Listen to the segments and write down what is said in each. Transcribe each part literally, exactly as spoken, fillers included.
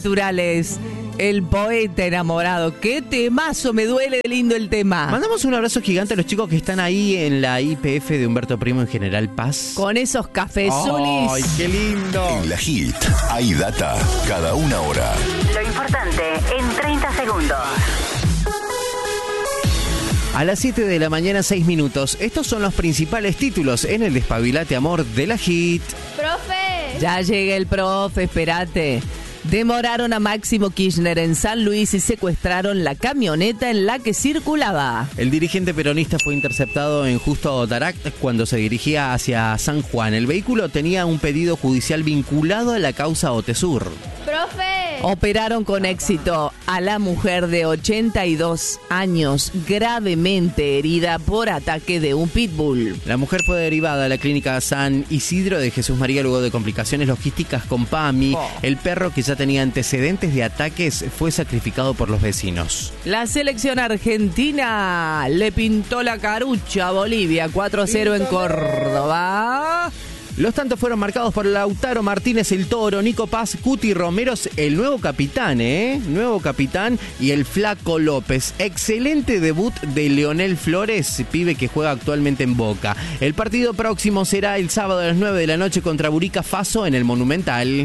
Naturales, el poeta enamorado. ¡Qué temazo! Me duele de lindo el tema. Mandamos un abrazo gigante a los chicos que están ahí en la I P F de Humberto Primo en General Paz. Con esos cafezulis. ¡Ay, qué lindo! En la Hit hay data cada una hora. Lo importante en treinta segundos. A las siete de la mañana, seis minutos. Estos son los principales títulos en el Despabilate Amor de la Hit. ¡Profe! Ya llega el profe, espérate. Demoraron a Máximo Kirchner en San Luis y secuestraron la camioneta en la que circulaba. El dirigente peronista fue interceptado en Justo Daract cuando se dirigía hacia San Juan. El vehículo tenía un pedido judicial vinculado a la causa Otesur. ¡Profe! Operaron con éxito a la mujer de ochenta y dos años, gravemente herida por ataque de un pitbull. La mujer fue derivada a la clínica San Isidro de Jesús María luego de complicaciones logísticas con PAMI. Oh. El perro, que ya tenía antecedentes de ataques, fue sacrificado por los vecinos. La selección argentina le pintó la carucha a Bolivia, cuatro a cero en Córdoba. Los tantos fueron marcados por Lautaro Martínez, el Toro, Nico Paz, Cuti Romeros, el nuevo capitán, ¿eh? Nuevo capitán, y el Flaco López. Excelente debut de Leonel Flores, pibe que juega actualmente en Boca. El partido próximo será el sábado a las nueve de la noche contra Burkina Faso en el Monumental.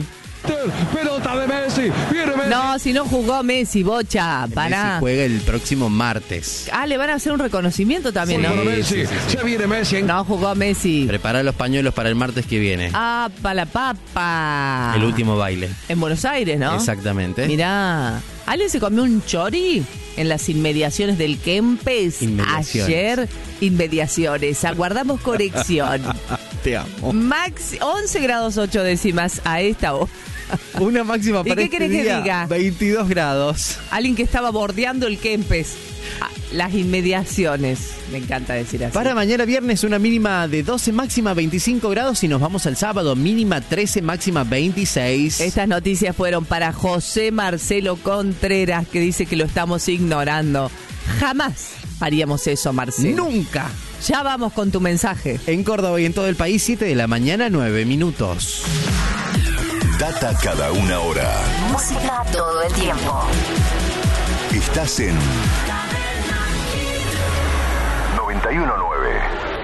Pelota de Messi, viene Messi. No, si no jugó Messi, bocha, pará. Messi juega el próximo martes. Ah, le van a hacer un reconocimiento también, ¿no? Sí, Messi, sí, sí, sí. ya viene Messi. No jugó Messi. Prepara los pañuelos para el martes que viene. Ah, para la papa. El último baile. En Buenos Aires, ¿no? Exactamente. Mirá, ¿alguien se comió un chori en las inmediaciones del Kempes? Inmediaciones. Ayer, inmediaciones. Aguardamos corrección. Te amo. Max, once grados ocho décimas a esta hora. Una máxima ¿Y para qué este querés que día, diga? veintidós grados. Alguien que estaba bordeando el Kempes. Ah, las inmediaciones. Me encanta decir así. Para mañana viernes una mínima de doce, máxima veinticinco grados y nos vamos al sábado, mínima trece, máxima veintiséis. Estas noticias fueron para José Marcelo Contreras, que dice que lo estamos ignorando. Jamás haríamos eso, Marcelo. Nunca. Ya vamos con tu mensaje. En Córdoba y en todo el país, siete de la mañana, nueve minutos. Data cada una hora. Música todo el tiempo. Estás en noventa y uno nueve.